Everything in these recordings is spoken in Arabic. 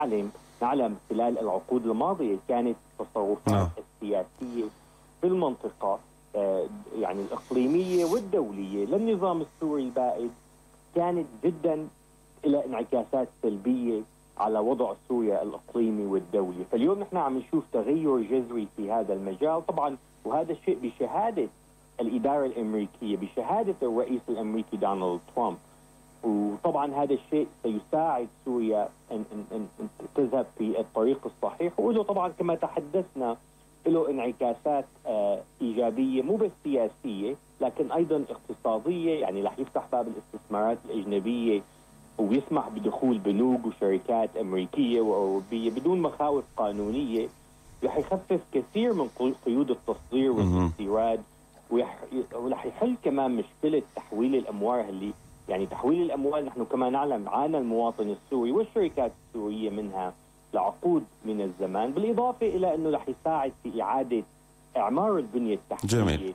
نعلم خلال العقود الماضية كانت التصرفات السياسية في المنطقة يعني الإقليمية والدولية للنظام السوري البائد كانت جدا إلى انعكاسات سلبية على وضع سوريا الإقليمي والدولي. فاليوم نحن عم نشوف تغير جذري في هذا المجال طبعا، وهذا الشيء بشهادة الإدارة الأمريكية، بشهادة الرئيس الأمريكي دونالد ترامب. وطبعا هذا الشيء سيساعد سوريا أن تذهب في الطريق الصحيح، وله طبعا كما تحدثنا له انعكاسات إيجابية مو بس سياسية لكن أيضا اقتصادية. يعني رح يفتح باب الاستثمارات الأجنبية ويسمح بدخول بنوك وشركات أمريكية وأوروبية بدون مخاوف قانونية، رح يخفف كثير من قيود التصدير والاستيراد، ورح يحل كمان مشكلة تحويل الأموال اللي يعني تحويل الأموال نحن كما نعلم عانى المواطن السوري والشركات السورية منها لعقود من الزمان، بالإضافة إلى أنه رح يساعد في إعادة إعمار البنية التحتية. جميل.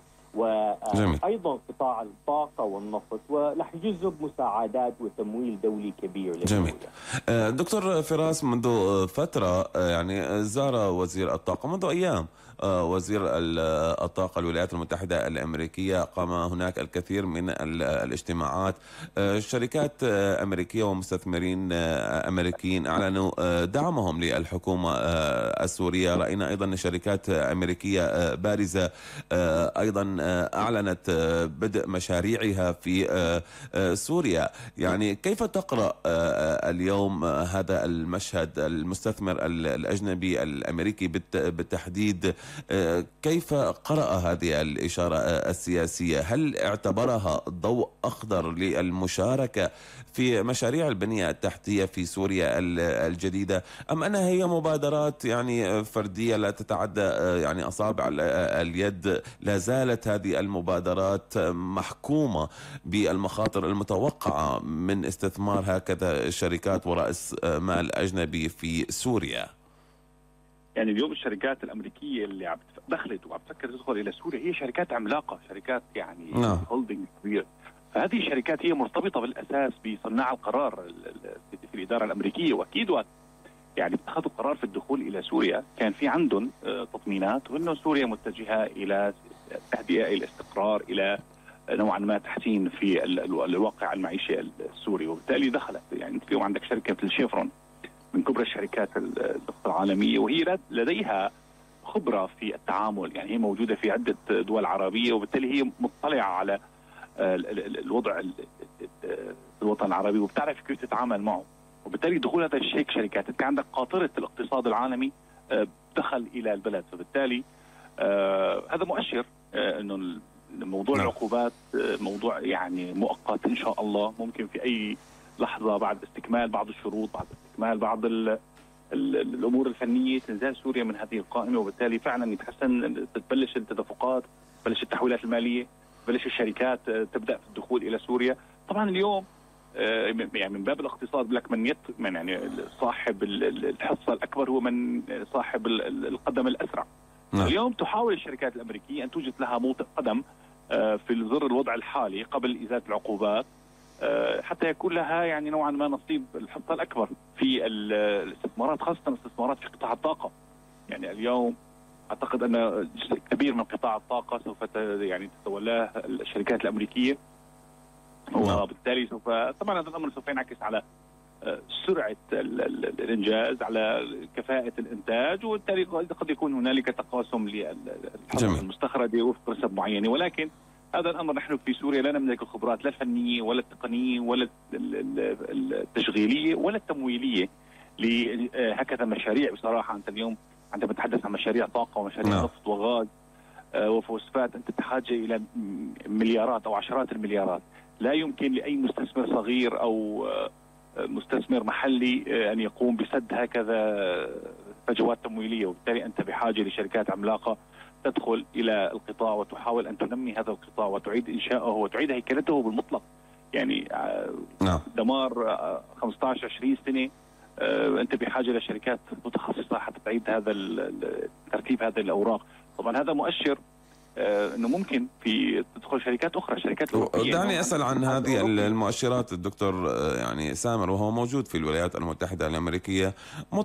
وأيضا قطاع الطاقة والنفط، ورح يجذب مساعدات وتمويل دولي كبير. جميل. دكتور فراس، منذ فترة يعني زار وزير الطاقة منذ أيام وزير الطاقة الولايات المتحدة الأمريكية، قام هناك الكثير من الاجتماعات. شركات أمريكية ومستثمرين أمريكيين أعلنوا دعمهم للحكومة السورية. رأينا أيضا شركات أمريكية بارزة أيضا أعلنت بدء مشاريعها في سوريا. يعني كيف تقرأ اليوم هذا المشهد؟ المستثمر الأجنبي الأمريكي بالتحديد كيف قرأ هذه الإشارة السياسية؟ هل اعتبرها ضوء أخضر للمشاركة في مشاريع البنية التحتية في سوريا الجديدة، أم أنها هي مبادرات يعني فردية لا تتعدى يعني أصابع اليد؟ لا زالت هذه المبادرات محكومة بالمخاطر المتوقعة من استثمار هكذا شركات ورأس مال أجنبي في سوريا. يعني اليوم الشركات الأمريكية اللي عم دخلت وعم تفكر تدخل إلى سوريا هي شركات عملاقة، شركات يعني هولدنج كبير. فهذه الشركات هي مرتبطة بالأساس بصناع القرار في الإدارة الأمريكية، وأكيد يعني اتخذوا قرار في الدخول إلى سوريا كان في عندهم تطمينات وأنه سوريا متجهة إلى التهدئة، إلى الاستقرار، إلى نوعا ما تحسين في الواقع المعيشي السوري، وبالتالي دخلت. يعني انت اليوم عندك شركه مثل شيفرون من كبرى الشركات العالمية، وهي لديها خبره في التعامل، يعني هي موجوده في عده دول عربيه، وبالتالي هي مطلعه على الوضع الوطن العربي وبتعرف كيف تتعامل معه، وبالتالي دخول هذا الشيك شركات انت عندك قاطره الاقتصاد العالمي دخل الى البلد، فبالتالي هذا مؤشر انه موضوع العقوبات موضوع يعني مؤقت ان شاء الله، ممكن في اي لحظه بعد استكمال بعض الشروط، بعد استكمال بعض الامور الفنيه تنزل سوريا من هذه القائمه، وبالتالي فعلا يتحسن، تبلش التدفقات، تبلش التحويلات الماليه، تبلش الشركات تبدا في الدخول الى سوريا. طبعا اليوم يعني من باب الاقتصاد بقول لك من يعني صاحب الحصه الاكبر هو من صاحب القدم الاسرع. اليوم تحاول الشركات الامريكيه ان توجد لها موطئ قدم في ظل الوضع الحالي قبل ازاله العقوبات، حتى يكون لها يعني نوعا ما نصيب الحصه الاكبر في الاستثمارات، خاصه الاستثمارات في قطاع الطاقه. يعني اليوم اعتقد ان جزء كبير من قطاع الطاقه سوف يعني تتولاه الشركات الامريكيه، وبالتالي سوف طبعا هذا الامر سوف ينعكس على سرعه الانجاز، على كفاءه الانتاج، وبالتالي قد يكون هنالك تقاسم للحصص المستخرجه وفق نسب معينه. ولكن هذا الامر نحن في سوريا لا نملك الخبرات لا الفنيه ولا التقنيه ولا التشغيليه ولا التمويليه لهكذا مشاريع. بصراحه انت اليوم عندما تتحدث عن مشاريع طاقه ومشاريع نفط وغاز وفوسفات انت بحاجه الى مليارات او عشرات المليارات. لا يمكن لاي مستثمر صغير او مستثمر محلي ان يقوم بسد هكذا فجوات تمويليه، وبالتالي انت بحاجه لشركات عملاقه تدخل الى القطاع وتحاول ان تنمي هذا القطاع وتعيد انشاءه وتعيد هيكلته بالمطلق. يعني دمار 15 20 سنه انت بحاجه لشركات متخصصه حتى تعيد هذا ترتيب هذه الاوراق. طبعا هذا مؤشر انه ممكن في تدخل شركات اخرى، شركات اوروبيه. دعني اسال عن هذه المؤشرات الدكتور يعني سامر، وهو موجود في الولايات المتحده الامريكيه.